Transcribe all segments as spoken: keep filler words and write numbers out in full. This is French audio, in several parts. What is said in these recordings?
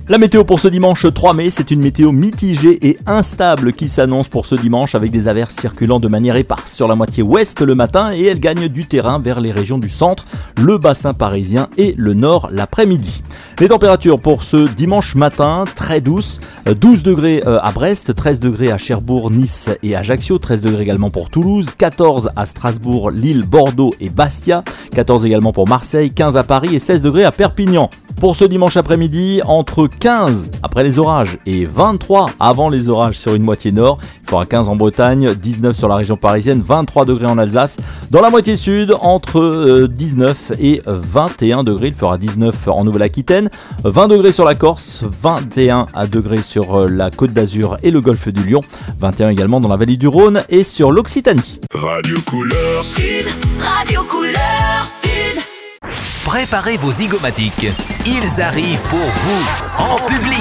La météo pour ce dimanche trois mai, c'est une météo mitigée et instable qui s'annonce pour ce dimanche avec des averses circulant de manière éparse sur la moitié ouest le matin et elles gagnent du terrain vers les régions du centre, le bassin parisien et le nord l'après-midi. Les températures pour ce dimanche matin, très douces, douze degrés à Brest, treize degrés à Cherbourg, Nice et Ajaccio, treize degrés également pour Toulouse, quatorze à Strasbourg, Lille, Bordeaux et Bastia, quatorze également pour Marseille, quinze à Paris et seize degrés à Perpignan. Pour ce dimanche après-midi, entre quinze après les orages et vingt-trois avant les orages sur une moitié nord. Il fera quinze en Bretagne, dix-neuf sur la région parisienne, vingt-trois degrés en Alsace. Dans la moitié sud, entre dix-neuf et vingt et un degrés. Il fera dix-neuf en Nouvelle-Aquitaine, vingt degrés sur la Corse, vingt et un degrés sur la Côte d'Azur et le golfe du Lion, vingt et un également dans la vallée du Rhône et sur l'Occitanie. Radio Couleur Sud, Radio Couleur Sud. Préparez vos zygomatiques, ils arrivent pour vous, en public.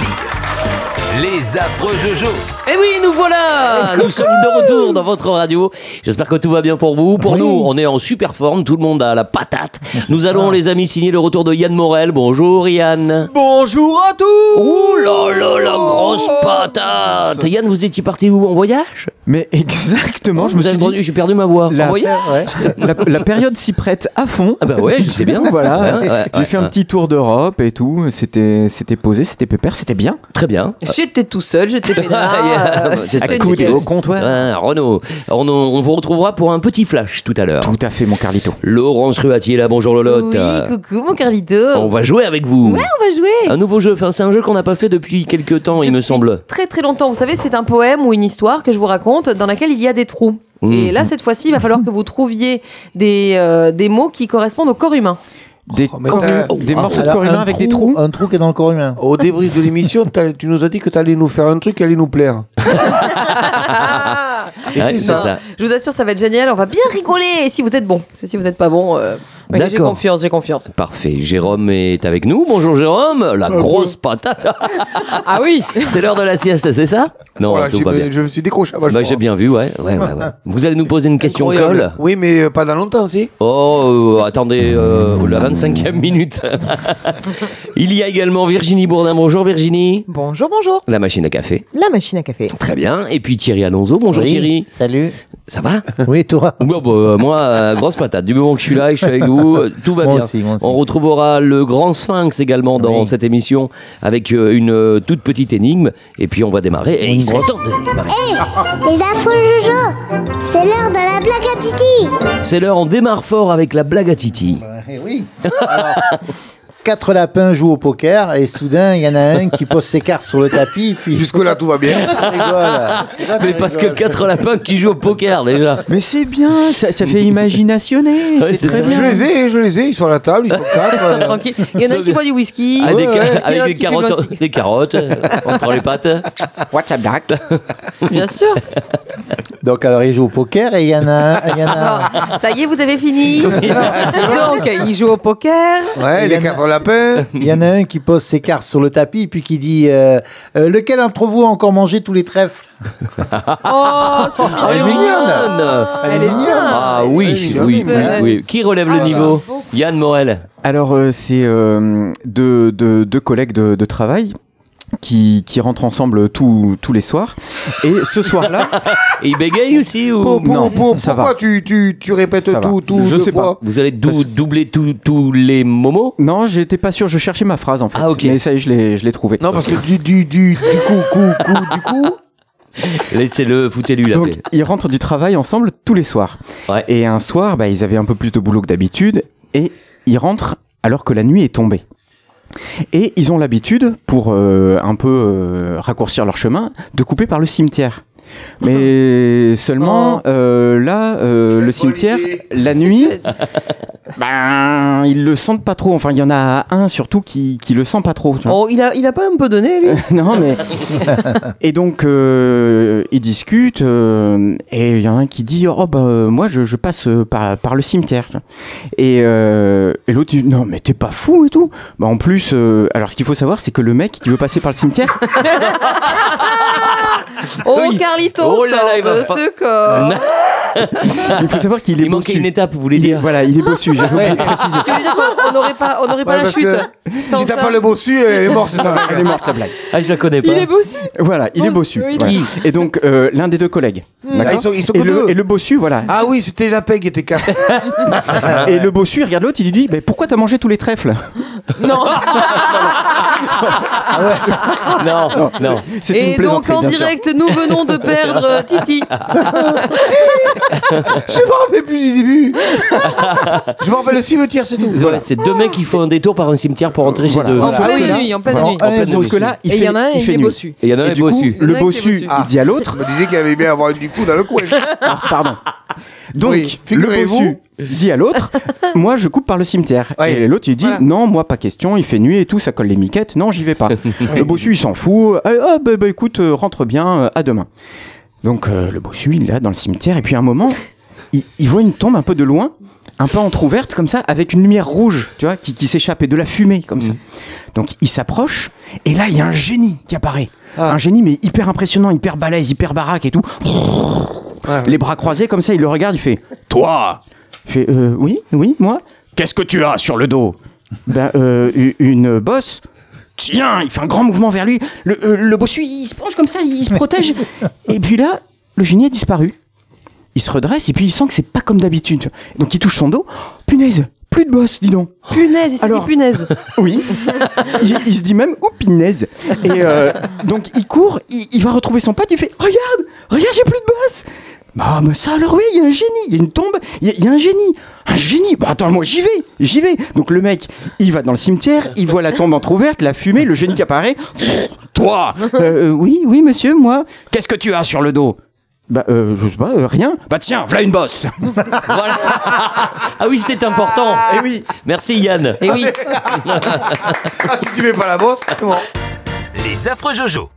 Les affreux Jojo. Et oui, nous voilà. Nous sommes de retour dans votre radio. J'espère que tout va bien pour vous. Pour oui. nous, on est en super forme. Tout le monde a la patate. Nous allons, les amis, signer le retour de Yann Morel. Bonjour, Yann. Bonjour à tous. Ouh là là, la grosse patate. Yann, vous étiez parti où, en voyage? Mais exactement, oh, je me suis dit... J'ai perdu ma voix. La, en voyage ouais. la, la période s'y prête à fond. Ah bah ouais, je sais bien. Voilà. Ouais, ouais, J'ai ouais, fait ouais. un petit tour d'Europe et tout. C'était, c'était posé, c'était pépère, c'était bien. Très bien. J'étais tout seul, j'étais pénard. euh, c'est ça. Accoudé au comptoir. Ouais, Renaud, on, on vous retrouvera pour un petit flash tout à l'heure. Tout à fait, mon Carlito. Laurence Ruatier là, bonjour Lolotte. Oui, coucou mon Carlito. On va jouer avec vous. Ouais, on va jouer. Un nouveau jeu, enfin, c'est un jeu qu'on n'a pas fait depuis quelques temps, depuis il me semble. Très très longtemps. Vous savez, c'est un poème ou une histoire que je vous raconte dans laquelle il y a des trous. Mmh. Et là, cette fois-ci, il va falloir que vous trouviez des, euh, des mots qui correspondent au corps humain. Des, oh, corps, des ah, morceaux de corps humain avec trou, des trous. Un trou qui est dans le corps humain. Au débrief de l'émission, tu nous as dit que tu allais nous faire un truc qui allait nous plaire. Et ouais, c'est ça. ça. Je vous assure, ça va être génial. On va bien rigoler. Si vous êtes bon, si vous n'êtes pas bon, euh... ouais, j'ai confiance, j'ai confiance. Parfait. Jérôme est avec nous. Bonjour Jérôme, la grosse patate. Ah oui. C'est l'heure de la sieste, c'est ça? Non, voilà, tout va me, bien. Je me suis décroché. Ah bah, bah, j'ai bien vu, ouais. ouais, ouais, ouais. Vous allez nous poser une question colle? Oui, mais euh, pas dans longtemps aussi. Oh, euh, attendez, euh, la vingt-cinquième minute. Il y a également Virginie Bourdin. Bonjour Virginie. Bonjour, bonjour. La machine à café. La machine à café. Très bien. Et puis Thierry Alonso. Bonjour oui, Thierry. Salut. Ça va? Oui, toi? Bon, bah, moi, euh, grosse patate. Du moment que je suis là et que je suis avec vous, euh, tout va moi bien. Aussi, moi aussi. On retrouvera le grand Sphinx également dans oui. cette émission avec euh, une euh, toute petite énigme. Et puis on va démarrer. Et il serait temps de démarrer. Hé, hey, les affreux Jojo, c'est l'heure de la blague à Titi. C'est l'heure, on démarre fort avec la blague à Titi. Euh, oui. Alors, quatre lapins jouent au poker et soudain il y en a un qui pose ses cartes sur le tapis puis... Jusque là tout va bien. rigole. Mais parce que quatre lapins qui jouent au poker déjà. Mais c'est bien, ça, ça fait imaginationner. Ouais, c'est c'est très ça. bien. Je les ai, je les ai, ils sont à la table, ils sont quatre. Ils sont tranquilles. Il y en a un qui boit du whisky. Avec, ouais, des, ouais. avec des, carottes, des carottes entre les pattes. What's up, Jack? Bien sûr. Donc alors ils jouent au poker et il y en a un... Y en a... Alors, ça y est, vous avez fini. Donc ils jouent au poker. Ouais, les quatre lapins. Il y en a un qui pose ses cartes sur le tapis puis qui dit euh, euh, lequel d'entre vous a encore mangé tous les trèfles? Oh, c'est mignon. Elle est mignonne. Elle est mignonne. Ah oui, oui, oui, oui, oui. Qui relève le niveau? Yann Morel. Alors euh, c'est euh, deux, deux, deux collègues de, de travail qui, qui rentrent ensemble tous tous les soirs. Et ce soir-là... Et ils bégayent aussi ou... Pour, pour, non, pour, ça pourquoi va. tu, tu, tu répètes Ça tout, va. tout Je deux sais fois pas. Vous allez dou- doubler tous les momos? Non, j'étais pas sûr, je cherchais ma phrase en fait. Ah, ok. Mais ça y est, je l'ai, je l'ai trouvé. Non, parce que du, du, du, du coup, coup, coup, du coup... Laissez-le, foutez-lui la Donc, paix. ils rentrent du travail ensemble tous les soirs. Ouais. Et un soir, bah, ils avaient un peu plus de boulot que d'habitude. Et ils rentrent alors que la nuit est tombée. Et ils ont l'habitude, pour euh, un peu euh, raccourcir leur chemin, de couper par le cimetière. Mais seulement, euh, là, euh, le cimetière, la nuit, ben, ils le sentent pas trop. Enfin, il y en a un surtout qui, qui le sent pas trop. Tu vois. Oh, il a, il a pas un peu donné, lui. Non, mais... Et donc, euh, ils discutent, euh, et il y en a un qui dit « Oh, bah, moi, je, je passe par, par le cimetière. » Et, euh, et l'autre dit « Non, mais t'es pas fou et tout. » Bah, en plus, euh, alors, ce qu'il faut savoir, c'est que le mec qui veut passer par le cimetière... Oh, Oui. Carlitos, Oh là là, il va euh, fa- ce corps. Il faut savoir qu'il est Il manquait bossu. une étape, vous voulez Il est- dire. Voilà, il est bossu, j'ai oublié de préciser. Tu veux dire qu'on n'aurait pas, on n'aurait pas Ouais, la parce chute que sans Si t'as ça. pas le bossu, elle est morte. Elle est morte la blague. Ah, je la connais pas. Il est bossu. Voilà, il est bossu. oui, Voilà. Et donc, euh, l'un des deux collègues. D'accord Ah, ils sont- ils sont et, que le, deux. et le bossu, voilà. Ah oui, c'était la paix qui était cassée. Et le bossu, il regarde l'autre, il lui dit, mais pourquoi t'as mangé tous les trèfles? Non. Non, non. C'était une Et donc plaisanterie, en bien sûr. direct, nous venons de perdre euh, Titi. Je me rappelle plus du début. Je me rappelle le cimetière, c'est tout. Ouais, c'est deux mecs qui font un détour par un cimetière pour rentrer Voilà. chez eux. En Voilà. pleine Ah oui, nuit, en pleine Voilà. nuit. En pleine Sauf que là, il Et il fait, y en a un, il il fait est nuit. bossu. Et il y en a un Et est du coup, bossu. Il y en a le un qui est bossu, bossu. il dit à l'autre, Je me disais qu'il avait bien avoir du coup dans le coin. ah, pardon. Donc, Oui, le figurez-vous. bossu dit à l'autre, moi je coupe par le cimetière. Ouais. Et l'autre il dit, Voilà. non, moi pas question, il fait nuit et tout, ça colle les miquettes, non, j'y vais pas. Le bossu il s'en fout, ah ah, bah, bah, écoute, euh, rentre bien, euh, à demain. Donc euh, le bossu il est là dans le cimetière, et puis à un moment, il, il voit une tombe un peu de loin, un peu entrouverte comme ça, avec une lumière rouge, tu vois, qui, qui s'échappe et de la fumée comme ça. Donc il s'approche, et là il y a un génie qui apparaît. Ah. Un génie mais hyper impressionnant, hyper balèze, hyper baraque et tout. Ouais. Les bras croisés comme ça, il le regarde, il fait « Toi !» Il fait euh, « Oui, oui, moi ?»« Qu'est-ce que tu as sur le dos ?»« Ben, euh, u- une bosse. »« Tiens !» Il fait un grand mouvement vers lui. Le, euh, le bossu, il se penche comme ça, il se protège. Et puis là, le génie a disparu. Il se redresse et puis il sent que c'est pas comme d'habitude. Donc il touche son dos. « Punaise, plus de bosse, dis donc !» Punaise, il se dit Alors- punaise. Oui, il, il se dit même « Oupinaise !» Et euh, donc il court, il, il va retrouver son pote, il fait « Regarde, regarde, j'ai plus de bosse !» Bah, mais ça alors oui, il y a un génie, il y a une tombe, il y, a- il y a un génie, un génie. Bah attends, moi j'y vais, j'y vais. Donc le mec, il va dans le cimetière, il voit la tombe entrouverte, la fumée, le génie qui apparaît. Toi, euh, euh, oui, oui monsieur, moi. Qu'est-ce que tu as sur le dos? Bah euh, je sais pas, euh, rien. Bah tiens, voilà une bosse. Voilà. Ah oui, c'était important. Eh oui. Merci Yann. Et oui. Ah, si tu mets pas la bosse, c'est bon. Les affreux Jojo.